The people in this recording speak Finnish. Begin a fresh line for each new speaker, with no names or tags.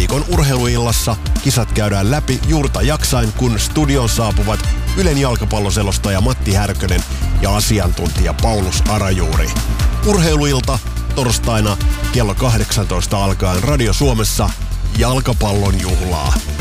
Viikon urheiluillassa kisat käydään läpi juurta jaksain, kun studion saapuvat Ylen jalkapalloselostaja Matti Härkönen ja asiantuntija Paulus Arajuuri. Urheiluilta torstaina kello 18 alkaen Radio Suomessa jalkapallon juhlaa.